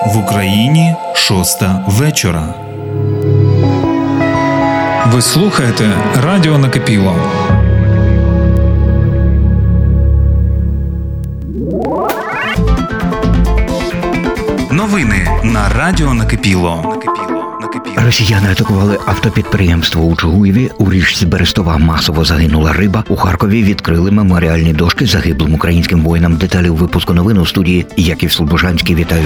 В Україні 6 вечора. Ви слухаєте Радіо Накипіло. Новини на Радіо Накипіло. Росіяни атакували автопідприємство у Чугуєві, у річці Берестова масово загинула риба, у Харкові відкрили меморіальні дошки загиблим українським воїнам. Деталі у випуску новин у студії Яків Слобожанський. Вітаю.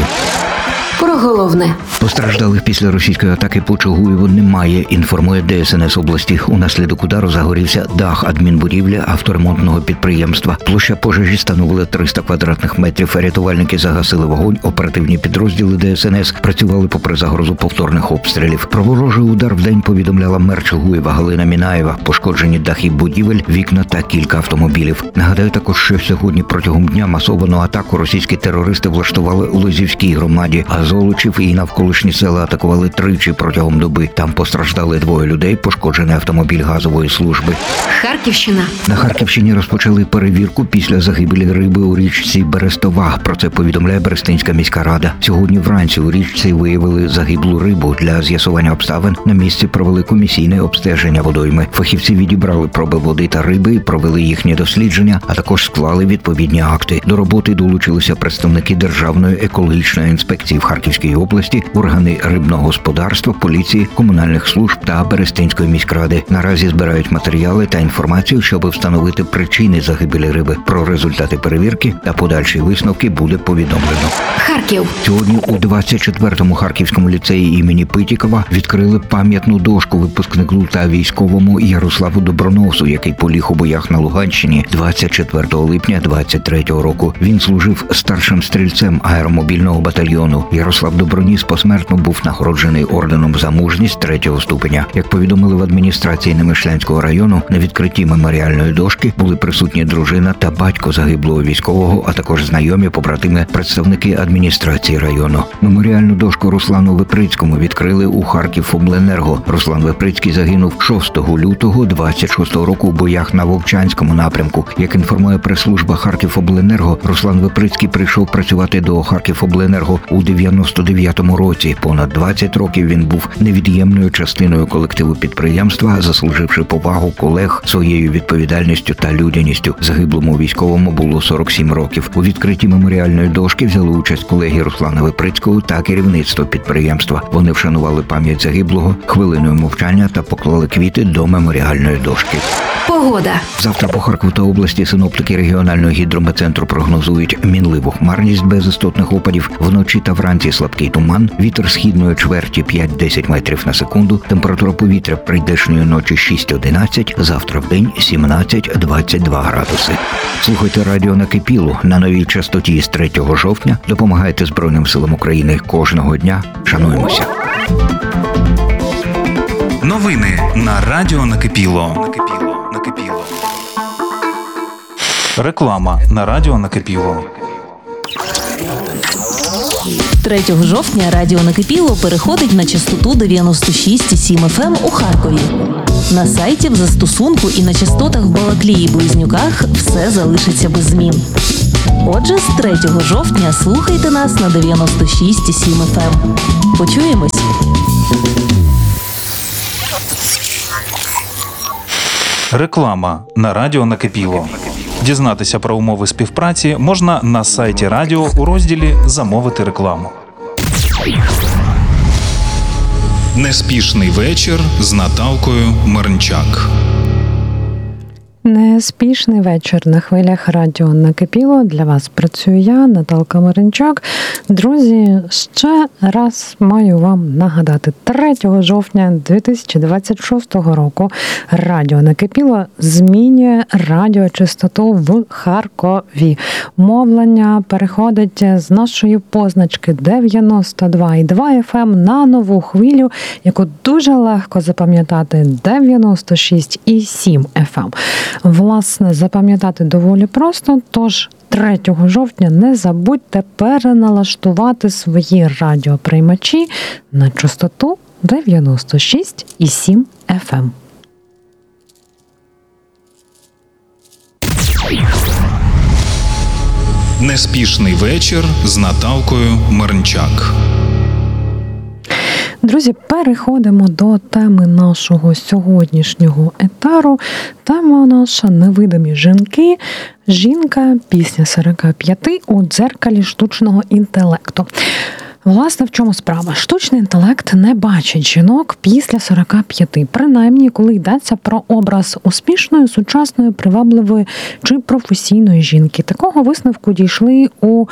Про головне. Постраждалих після російської атаки по Чугуєву немає, інформує ДСНС області. Унаслідок удару загорівся дах адмінбудівлі авторемонтного підприємства. Площа пожежі становила 300 квадратних метрів. Рятувальники загасили вогонь. Оперативні підрозділи ДСНС працювали попри загрозу повторних обстрілів. Про ворожий удар вдень повідомляла мер Чугуєва Галина Мінаєва. Пошкоджені дахи будівель, вікна та кілька автомобілів. Нагадаю також, що сьогодні протягом дня масовану атаку російські терористи влаштували у Лозівській громаді, а Золочів і навколишні села атакували тричі протягом доби. Там постраждали 2 людей, пошкоджений автомобіль газової служби. Харківщина. На Харківщині розпочали перевірку після загибелі риби у річці Берестова. Про це повідомляє Берестинська міська рада. Сьогодні вранці у річці виявили загиблу рибу. Для з'ясування обставин на місці провели комісійне обстеження водойми. Фахівці відібрали проби води та риби, провели їхні дослідження, а також склали відповідні акти. До роботи долучилися представники Державної екологічної інспекції в Харківській області, органи рибного господарства, поліції, комунальних служб та Берестинської міськради. Наразі збирають матеріали та інформацію, щоб встановити причини загибелі риби. Про результати перевірки та подальші висновки буде повідомлено. Харків. Сьогодні у 24-му Харківському ліцеї імені Питікова відкрили пам'ятну дошку випускнику та військовому Ярославу Доброносу, який поліг у боях на Луганщині 24 липня 23-го року. Він служив старшим стрільцем аеромобільного батальйону. Ярослав Доброніс посмертно був нагороджений орденом за мужність 3-го ступеня. Як повідомили в адміністрації Немишлянського району, на відкритті меморіальної дошки були присутні дружина та батько загиблого військового, а також знайомі, побратими, представники адміністрації району. Меморіальну дошку Руслану Виприцькому відкрили у Харківобленерго. Руслан Виприцький загинув 6 лютого 26-го року у боях на Вовчанському напрямку. Як інформує прес-служба Харківобленерго, Руслан Виприцький прийшов працювати до Харківобленерго у 99-му році. Понад 20 років він був невід'ємною частиною колективу підприємства, заслуживши повагу колег своєю відповідальністю та людяністю. Загиблому військовому було 47 років. У відкритті меморіальної дошки взяли участь колеги Руслана Виприцького та керівництво підприємства. Вони вшанували пам'ять загиблого хвилиною мовчання та поклали квіти до меморіальної дошки. Погода. Завтра по Харкову та області синоптики регіонального гідрометцентру прогнозують мінливу хмарність без істотних опадів. Вночі та вранці слабкий туман, вітер східної чверті 5-10 метрів на секунду, температура повітря прийдешньої ночі 6-11, завтра в день 17-22 градуси. Слухайте Радіо Накипіло на новій частоті з 3 жовтня. Допомагайте Збройним силам України кожного дня. Шануємося. Новини на Радіо Накипіло. Реклама на Радіо Накипіло. 3 жовтня Радіо Накипіло переходить на частоту 96,7 FM у Харкові. На сайті, в застосунку і на частотах в Балаклії і Близнюках все залишиться без змін. Отже, з 3 жовтня слухайте нас на 96,7 FM. Почуємось! Реклама на Радіо Накипіло. Дізнатися про умови співпраці можна на сайті радіо у розділі «Замовити рекламу». Неспішний вечір з Наталкою Мирнчак. Неспішний вечір на хвилях Радіо Накипіло. Для вас працюю я, Наталка Мирнчак. Друзі, ще раз маю вам нагадати. 3 жовтня 2026 року Радіо Накипіло змінює радіочастоту в Харкові. Мовлення переходить з нашої позначки 92,2 FM на нову хвилю, яку дуже легко запам'ятати, 96,7 FM. Власне, запам'ятати доволі просто, тож 3 жовтня не забудьте переналаштувати свої радіоприймачі на частоту 96,7 FM. Неспішний вечір з Наталкою Мирнчак. Друзі, переходимо до теми нашого сьогоднішнього етеру. Тема наша «Невидимі жінки. Жінка після 45 у дзеркалі штучного інтелекту». Власне, в чому справа? Штучний інтелект не бачить жінок після 45, принаймні, коли йдеться про образ успішної, сучасної, привабливої чи професійної жінки. Такого висновку дійшли у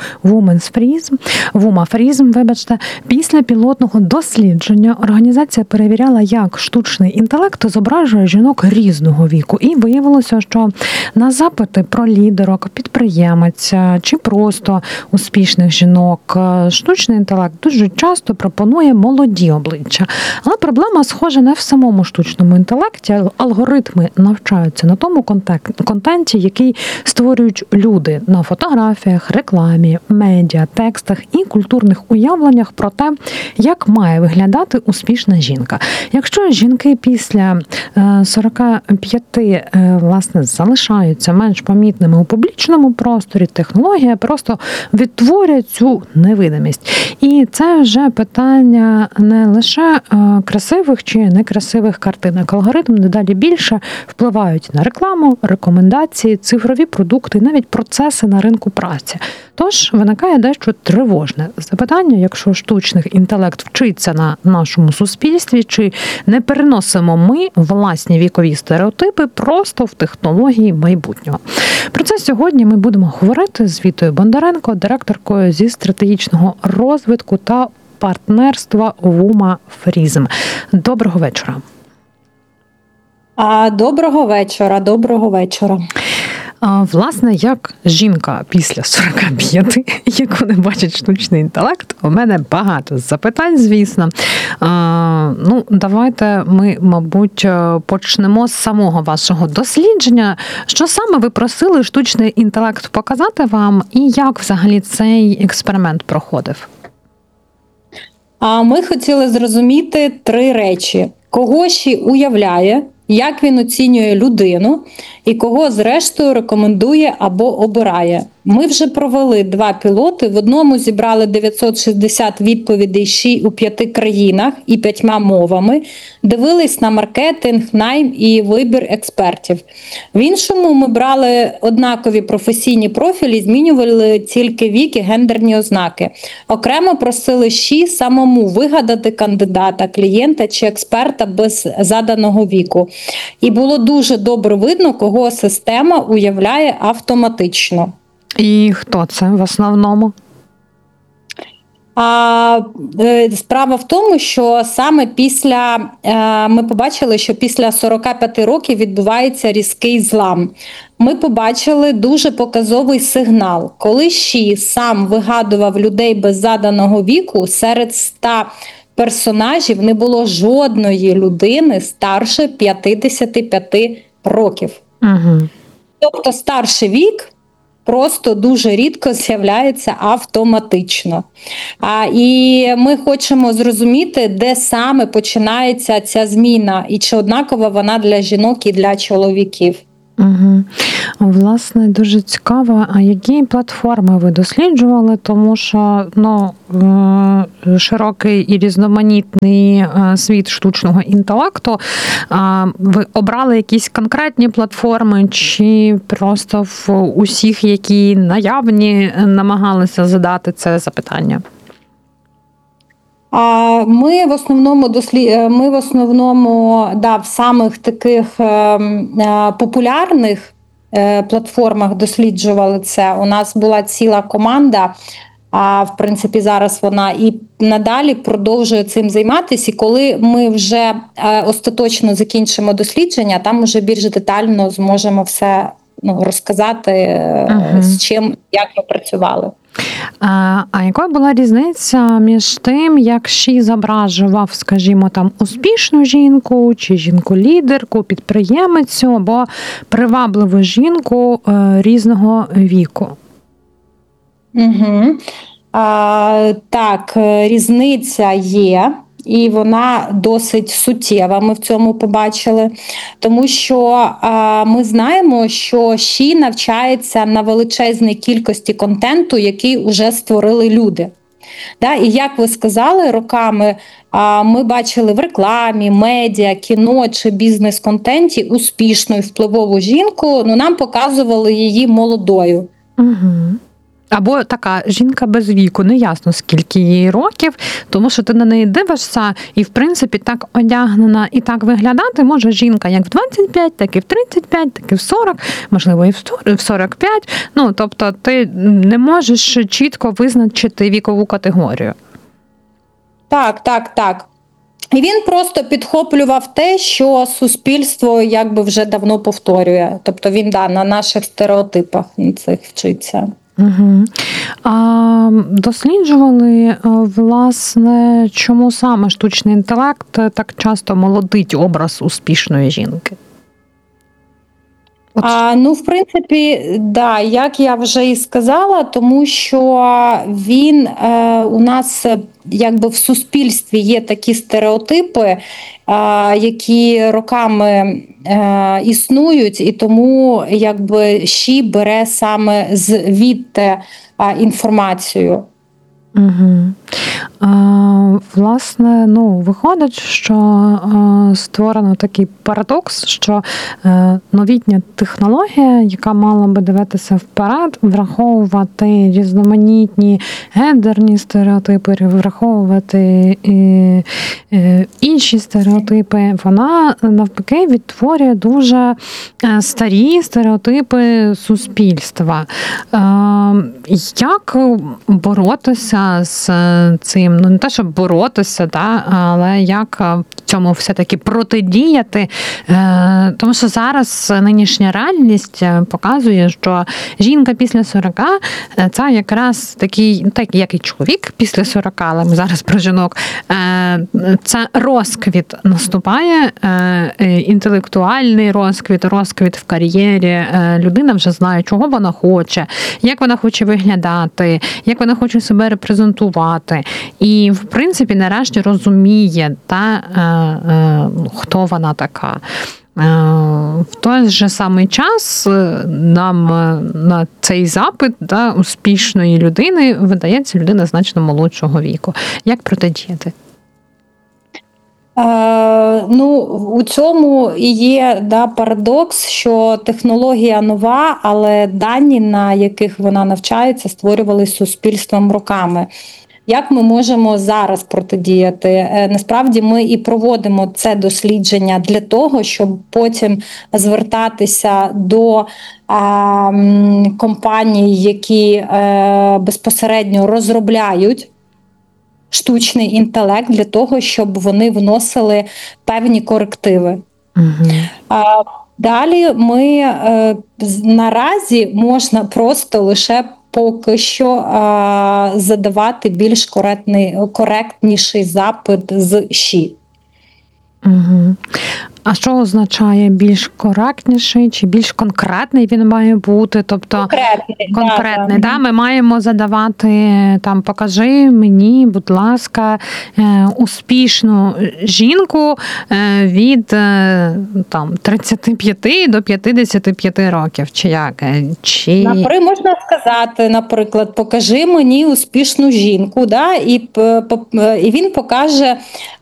WomaFreeze, після пілотного дослідження. Організація перевіряла, як штучний інтелект зображує жінок різного віку. І виявилося, що на запити про лідерок, підприємець чи просто успішних жінок штучний інтелект дуже часто пропонує молоді обличчя. Але проблема, схоже, не в самому штучному інтелекті. Алгоритми навчаються на тому контенті, який створюють люди на фотографіях, рекламі, медіа, текстах і культурних уявленнях про те, як має виглядати успішна жінка. Якщо жінки після 45, власне, залишаються менш помітними у публічному просторі, технологія просто відтворює цю невидимість. І це вже питання не лише красивих чи некрасивих картинок. Алгоритми дедалі більше впливають на рекламу, рекомендації, цифрові продукти, навіть процеси на ринку праці. Тож виникає дещо тривожне запитання, якщо штучний інтелект вчиться на нашому суспільстві, чи не переносимо ми власні вікові стереотипи просто в технології майбутнього. Про це сьогодні ми будемо говорити з Вітою Бондаренко, директоркою зі стратегічного розвитку та партнерства WomaFreeze. Доброго вечора. Доброго вечора. Власне, як жінка після 45, яку не бачить штучний інтелект, у мене багато запитань, звісно. Давайте ми, мабуть, почнемо з самого вашого дослідження. Що саме ви просили штучний інтелект показати вам і як взагалі цей експеримент проходив? Ми хотіли зрозуміти 3 речі. Кого ще уявляє, як він оцінює людину і кого зрештою рекомендує або обирає. Ми вже провели 2 пілоти, в одному зібрали 960 відповідей у 5 країнах і 5 мовами, дивились на маркетинг, найм і вибір експертів. В іншому ми брали однакові професійні профілі, змінювали тільки вік і гендерні ознаки. Окремо просили самому вигадати кандидата, клієнта чи експерта без заданого віку. І було дуже добре видно, кого система уявляє автоматично. І хто це в основному? Справа в тому, що саме ми побачили, що після 45 років відбувається різкий злам. Ми побачили дуже показовий сигнал. Коли сам вигадував людей без заданого віку, серед 100 персонажів не було жодної людини старше 55 років. Угу. Тобто старший вік просто дуже рідко з'являється автоматично. І ми хочемо зрозуміти, де саме починається ця зміна, і чи однакова вона для жінок і для чоловіків. Угу. Власне, дуже цікаво, а які платформи ви досліджували, тому що широкий і різноманітний світ штучного інтелекту. Ви обрали якісь конкретні платформи чи просто в усіх, які наявні, намагалися задати це запитання? Ми в основному в самих таких популярних платформах досліджували це. У нас була ціла команда, в принципі зараз вона і надалі продовжує цим займатися. І коли ми вже остаточно закінчимо дослідження, там вже більш детально зможемо все розказати, з чим, як ми працювали. А якою була різниця між тим, як зображував, скажімо, там успішну жінку, чи жінку-лідерку, підприємицю, або привабливу жінку різного віку? Так, різниця є. і вона досить суттєва, ми в цьому побачили. Тому що ми знаємо, що ЩІ навчається на величезній кількості контенту, який вже створили люди. Да, і як ви сказали, роками ми бачили в рекламі, медіа, кіно чи бізнес-контенті успішну і впливову жінку, нам показували її молодою. Угу. Або така жінка без віку, не ясно скільки їй років, тому що ти на неї дивишся і, в принципі, так одягнена і так виглядати може жінка як в 25, так і в 35, так і в 40, можливо, і в 45. Тобто ти не можеш чітко визначити вікову категорію. Так. І він просто підхоплював те, що суспільство вже давно повторює. Тобто він на наших стереотипах цих вчиться. Угу. Досліджували, власне, чому саме штучний інтелект так часто молодить образ успішної жінки? В принципі, да, як я вже і сказала, тому що він у нас в суспільстві є такі стереотипи, які роками існують, і тому ЩІ бере саме звідти інформацію. Угу. Власне, виходить, що створено такий парадокс, що новітня технологія, яка мала би дивитися вперед, враховувати різноманітні гендерні стереотипи, враховувати інші стереотипи, вона навпаки відтворює дуже старі стереотипи суспільства. Як боротися з цим? Не те, щоб боротися, але як в цьому все-таки протидіяти? Тому що зараз нинішня реальність показує, що жінка після 40 – це якраз такий, так як і чоловік після 40, але ми зараз про жінок, це розквіт наступає, інтелектуальний розквіт в кар'єрі. Людина вже знає, чого вона хоче, як вона хоче виглядати, як вона хоче себе репрезентувати. І, в принципі, нарешті розуміє, хто вона така. В той же самий час нам на цей запит успішної людини видається людина значно молодшого віку. Як протидіяти? У цьому і є парадокс, що технологія нова, але дані, на яких вона навчається, створювалися суспільством роками. Як ми можемо зараз протидіяти? Насправді ми і проводимо це дослідження для того, щоб потім звертатися до компаній, які безпосередньо розробляють штучний інтелект, для того, щоб вони вносили певні корективи. Далі ми наразі можна просто лише поки що задавати більш коректніший запит з ЩІ. Угу. А що означає більш коректніший чи більш конкретний він має бути? Тобто конкретний, да? Ми маємо задавати, покажи мені, будь ласка, успішну жінку від 35 до 55 років, чи як? Можна сказати, наприклад, покажи мені успішну жінку, да? І він покаже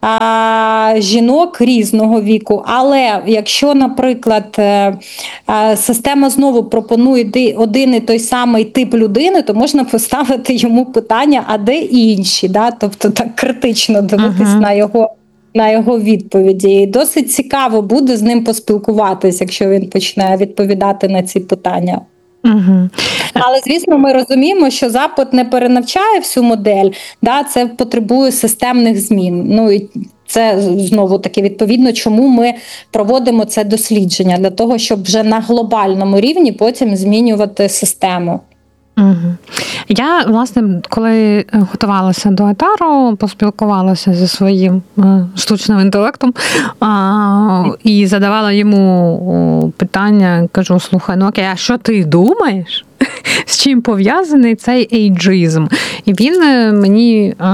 жінок різного віку. Але якщо, наприклад, система знову пропонує один і той самий тип людини, то можна поставити йому питання, а де інші? Да? Тобто так критично дивитись на його відповіді. І досить цікаво буде з ним поспілкуватись, якщо він почне відповідати на ці питання. Угу. Але, звісно, ми розуміємо, що запит не перенавчає всю модель, це потребує системних змін. І це, знову-таки, відповідно, чому ми проводимо це дослідження, для того, щоб вже на глобальному рівні потім змінювати систему. Угу. Я, власне, коли готувалася до етеру, поспілкувалася зі своїм штучним інтелектом і задавала йому питання, кажу, слухай, окей, а що ти думаєш? З чим пов'язаний цей ейджизм? І він мені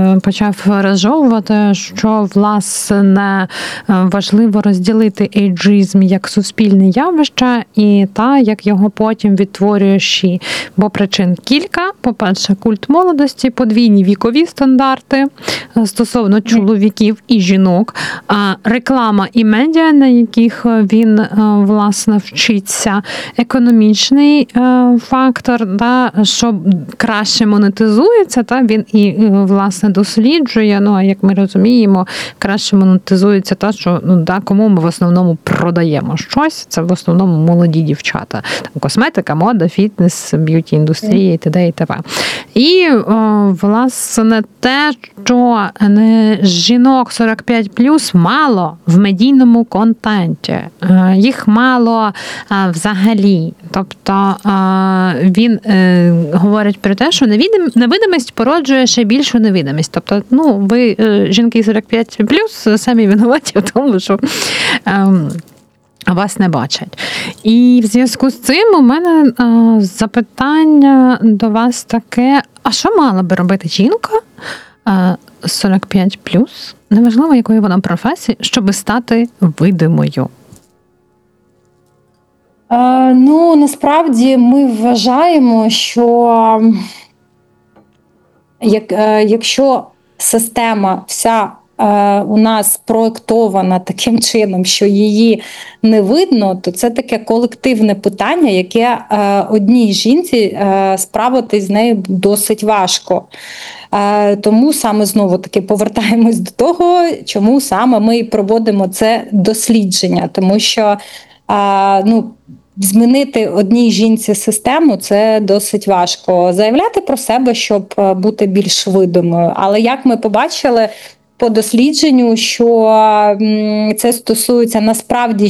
почав розжовувати, що, власне, важливо розділити ейджизм як суспільне явище і як його потім відтворює ШІ. Бо причин кілька. По-перше, культ молодості, подвійні вікові стандарти стосовно чоловіків і жінок, реклама і медіа, на яких він, власне, вчиться, економічний фактор, що краще монетизується, він і, власне, досліджує, а як ми розуміємо, краще монетизується те, що кому ми в основному продаємо щось, це в основному молоді дівчата. Косметика, мода, фітнес, б'юті-індустрія і т.д. і т.п. І, власне, те, що жінок 45+ мало в медійному контенті. Їх мало взагалі. Тобто він говорить про те, що невидимість породжує ще більшу невидимість. Тобто, ви, жінки 45+, самі винуваті в тому, що вас не бачать. І в зв'язку з цим у мене запитання до вас таке, а що мала би робити жінка 45+, неважливо, якої вона професії, щоб стати видимою? Насправді ми вважаємо, що якщо система вся у нас проєктована таким чином, що її не видно, то це таке колективне питання, яке одній жінці справитись з нею досить важко. Тому саме знову-таки повертаємось до того, чому саме ми проводимо це дослідження. Тому що змінити одній жінці систему – це досить важко. Заявляти про себе, щоб бути більш видимою. Але як ми побачили по дослідженню, що це стосується насправді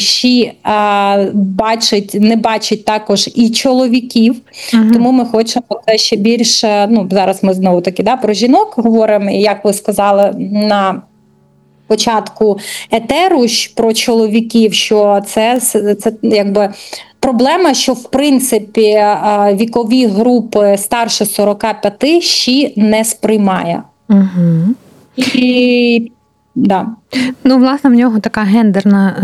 не бачить також і чоловіків. Тому ми хочемо це ще більше, зараз ми знову-таки про жінок говоримо, і як ви сказали на початку етеру про чоловіків, що це якби проблема, що в принципі вікові групи старше 45 ще не сприймає. І власне, в нього така гендерна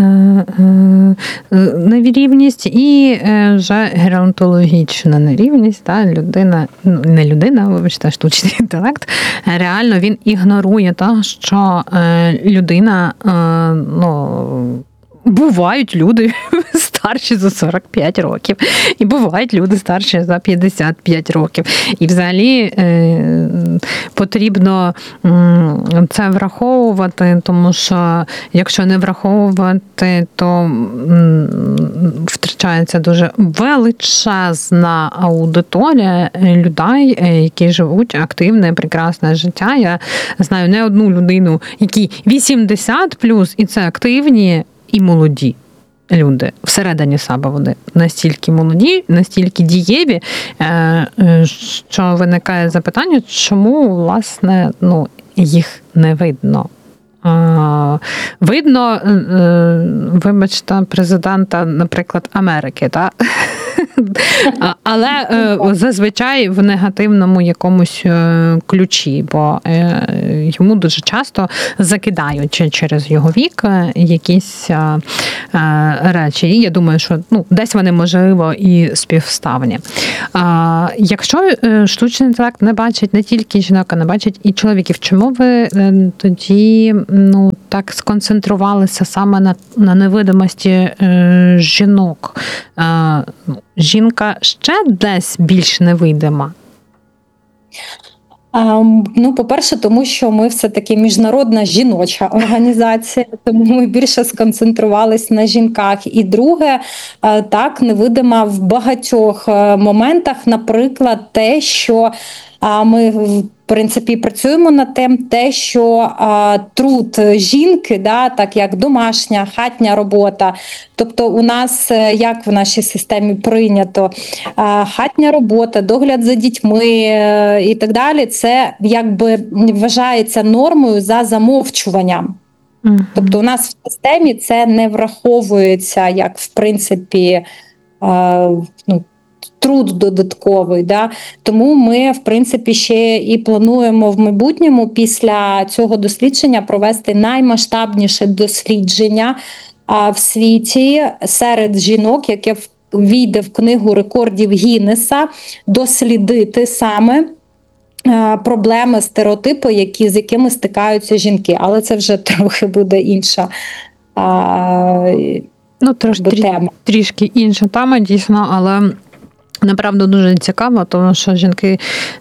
нерівність і вже геронтологічна нерівність. Людина, не людина, вибачте, штучний інтелект, реально він ігнорує те, що людина, бувають люди старші за 45 років, і бувають люди старші за 55 років. І взагалі потрібно це враховувати, тому що якщо не враховувати, то втрачається дуже величезна аудиторія людей, які живуть активне, прекрасне життя. Я знаю не одну людину, які 80+, і це активні і молоді люди. Всередині себе вони настільки молоді, настільки дієві, що виникає запитання, чому, власне, їх не видно. Видно, вибачте, президента, наприклад, Америки, але зазвичай в негативному якомусь ключі, бо йому дуже часто закидають через його вік якісь речі. І я думаю, що десь вони, можливо, і співставні. Якщо штучний інтелект не бачить не тільки жінок, а не бачить і чоловіків, чому ви тоді так сконцентрувалися саме на невидимості жінок? Жінка ще десь більш невидима? По-перше, тому що ми все-таки міжнародна жіноча організація, тому ми більше сконцентрувались на жінках. І друге, так, невидима в багатьох моментах, наприклад, те, що ми, в принципі, працюємо над тим, те, що труд жінки, так як домашня, хатня робота, тобто у нас, як в нашій системі прийнято, хатня робота, догляд за дітьми і так далі, це якби вважається нормою за замовчуванням. Тобто у нас в системі це не враховується, як, в принципі, труд додатковий. Да? Тому ми, в принципі, ще і плануємо в майбутньому після цього дослідження провести наймасштабніше дослідження в світі серед жінок, яке війде в книгу рекордів Гіннеса, дослідити саме проблеми, стереотипи, з якими стикаються жінки. Але це вже трохи буде інша трішки інша тема, дійсно, але направду дуже цікаво, тому що жінки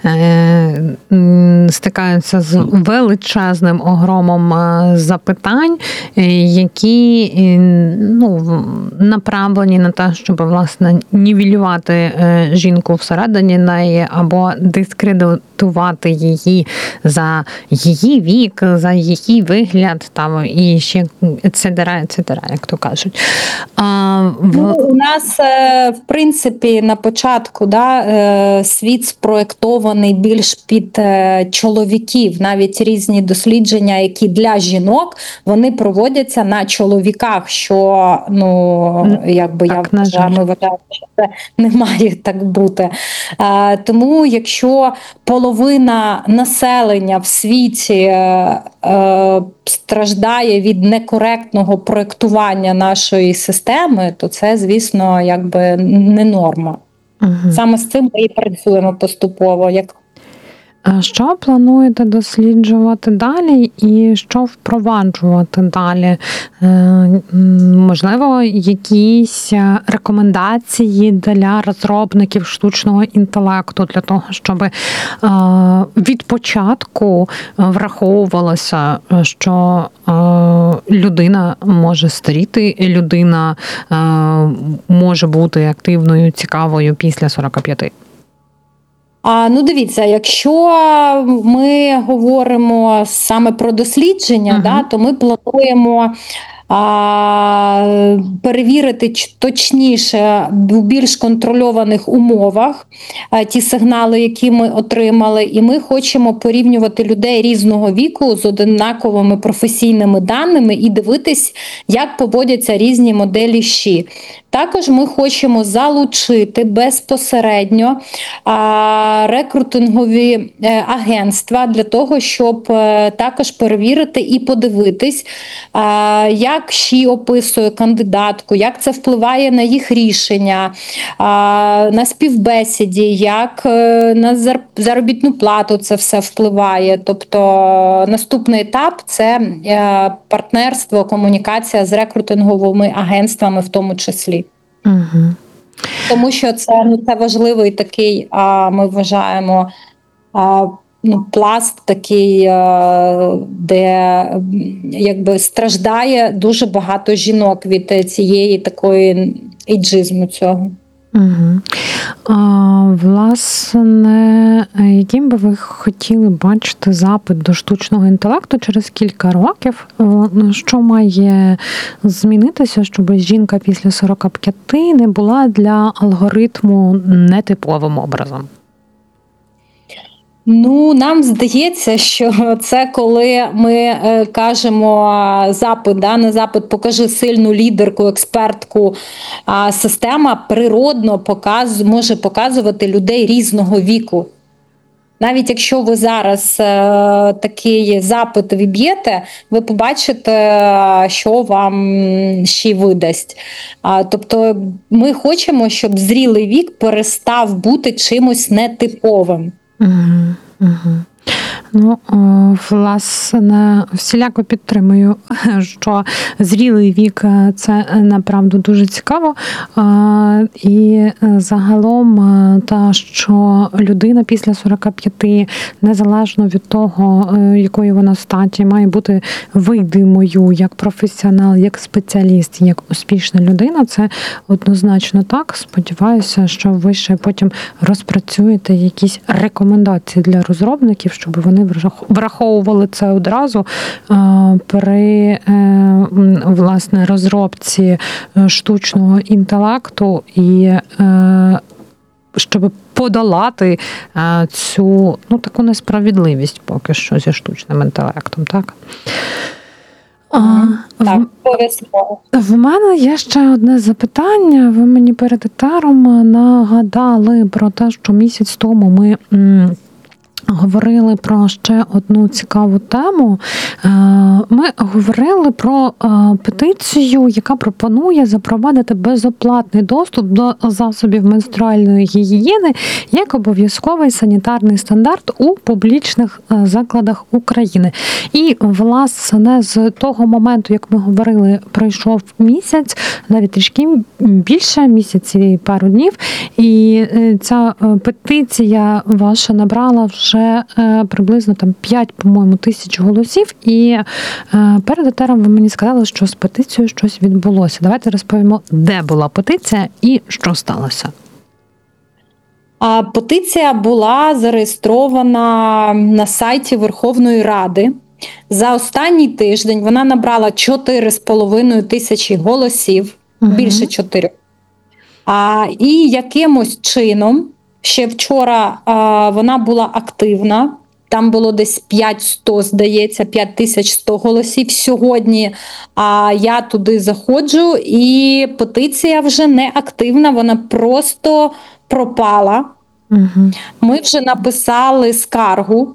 стикаються з величезним огромом запитань, які направлені на те, щоб, власне, нівелювати жінку всередині неї або дискредитувати її за її вік, за її вигляд, там, і ще etc., як то кажуть. У нас, в принципі, на початку світ спроєктований більш під чоловіків. Навіть різні дослідження, які для жінок, вони проводяться на чоловіках, що, я вважаю, що це не має так бути. Тому, якщо половина населення в світі страждає від некоректного проєктування нашої системи, то це, звісно, не норма. Угу. Саме з цим ми і працюємо поступово. Що плануєте досліджувати далі і що впроваджувати далі? Можливо, якісь рекомендації для розробників штучного інтелекту для того, щоб від початку враховувалося, що людина може старіти, людина може бути активною, цікавою після 45? Дивіться, якщо ми говоримо саме про дослідження, то ми плануємо перевірити точніше в більш контрольованих умовах ті сигнали, які ми отримали, і ми хочемо порівнювати людей різного віку з однаковими професійними даними і дивитись, як поводяться різні моделі ЩІ. Також ми хочемо залучити безпосередньо рекрутингові агентства для того, щоб також перевірити і подивитись, як ЩІ описує кандидатку, як це впливає на їх рішення, на співбесіді, як на заробітну плату це все впливає. Тобто наступний етап – це партнерство, комунікація з рекрутинговими агентствами в тому числі. Угу. Тому що це важливий такий, ми вважаємо, пласт такий, де страждає дуже багато жінок від цієї такої ейджизму цього. Угу. Власне, яким би ви хотіли бачити запит до штучного інтелекту через кілька років? Що має змінитися, щоб жінка після 45 не була для алгоритму нетиповим образом? Нам здається, що це коли ми кажемо запит, на запит «покажи сильну лідерку, експертку», система природно може показувати людей різного віку. Навіть якщо ви зараз такий запит віб'єте, ви побачите, що вам ще видасть. Тобто ми хочемо, щоб зрілий вік перестав бути чимось нетиповим. Власне, всіляко підтримую, що зрілий вік – це направду дуже цікаво. І загалом те, що людина після 45, незалежно від того, якої вона статі, має бути видимою як професіонал, як спеціаліст, як успішна людина, це однозначно так. Сподіваюся, що ви ще потім розпрацюєте якісь рекомендації для розробників, щоб вони враховували це одразу при, власне, розробці штучного інтелекту і щоб подолати цю таку несправедливість поки що зі штучним інтелектом, так? Так, обов'язково. В мене є ще одне запитання. Ви мені перед етером нагадали про те, що місяць тому ми говорили про ще одну цікаву тему. Ми говорили про петицію, яка пропонує запровадити безоплатний доступ до засобів менструальної гігієни як обов'язковий санітарний стандарт у публічних закладах України. І, власне, з того моменту, як ми говорили, пройшов місяць, навіть трішки більше, місяць і пару днів, і ця петиція ваша набрала вже приблизно 5, по-моєму, тисяч голосів, і перед етером ви мені сказали, що з петицією щось відбулося. Давайте розповімо, де була петиція і що сталося. Петиція була зареєстрована на сайті Верховної Ради. За останній тиждень вона набрала 4,5 тисячі голосів, більше 4. І якимось чином ще вчора вона була активна, там було десь 5100, здається, 5100 голосів. Сьогодні я туди заходжу, і петиція вже не активна, вона просто пропала. Ми вже написали скаргу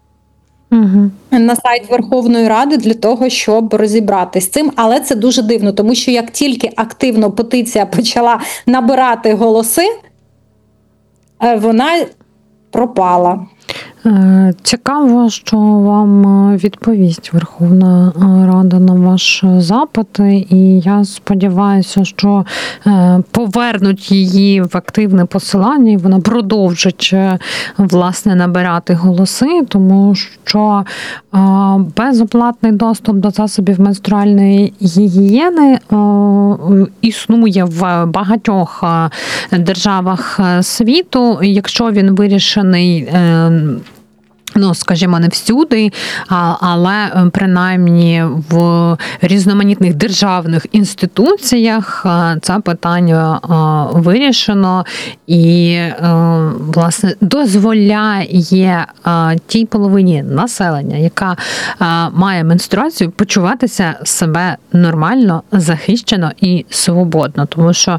на сайт Верховної Ради для того, щоб розібратися з цим. Але це дуже дивно, тому що як тільки активно петиція почала набирати голоси, вона пропала. Цікаво, що вам відповість Верховна Рада на ваш запит, і я сподіваюся, що повернуть її в активне посилання, і вона продовжить, власне, набирати голоси, тому що безоплатний доступ до засобів менструальної гігієни існує в багатьох державах світу, якщо він вирішений, скажімо, не всюди, але принаймні в різноманітних державних інституціях це питання вирішено і, власне, дозволяє тій половині населення, яка має менструацію, почуватися себе нормально, захищено і свободно. Тому що,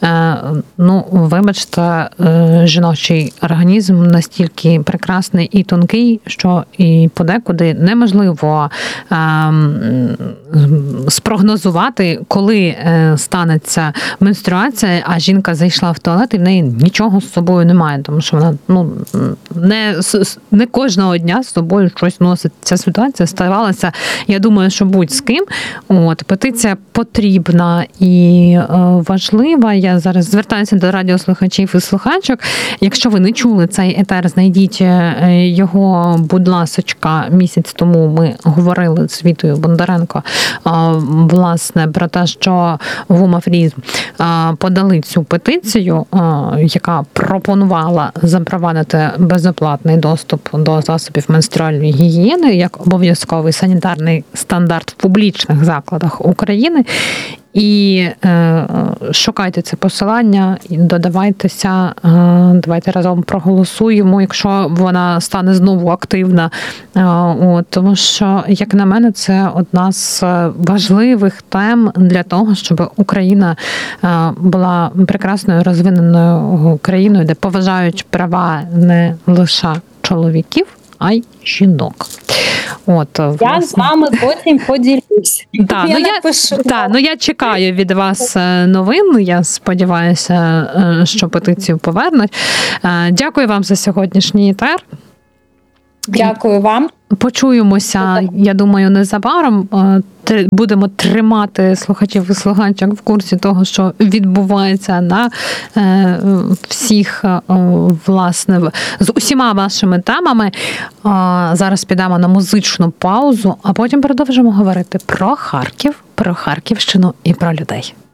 вибачте, жіночий організм настільки прекрасний і тонкий, що і подекуди неможливо спрогнозувати, коли станеться менструація, а жінка зайшла в туалет і в неї нічого з собою немає, тому що вона не кожного дня з собою щось носить. Ця ситуація ставалася, я думаю, що будь з ким. Петиція потрібна і важлива. Я зараз звертаюся до радіослухачів і слухачок. Якщо ви не чули цей етер, знайдіть його, будь ласочка. Місяць тому ми говорили з Вітою Бондаренко, власне, про те, що Women Free подали цю петицію, яка пропонувала запровадити безоплатний доступ до засобів менструальної гігієни як обов'язковий санітарний стандарт в публічних закладах України. І шукайте це посилання, додавайтеся, давайте разом проголосуємо, якщо вона стане знову активна. Тому що, як на мене, це одна з важливих тем для того, щоб Україна була прекрасною розвиненою країною, де поважають права не лише чоловіків, а й жінок. Я з вами потім поділюсь. Я чекаю від вас новин. Я сподіваюся, що петицію повернуть. Дякую вам за сьогоднішній етер. Дякую вам. Почуємося, я думаю, незабаром. Будемо тримати слухачів і слухачок в курсі того, що відбувається на всіх, власне, з усіма вашими темами. Зараз підемо на музичну паузу, а потім продовжимо говорити про Харків, про Харківщину і про людей.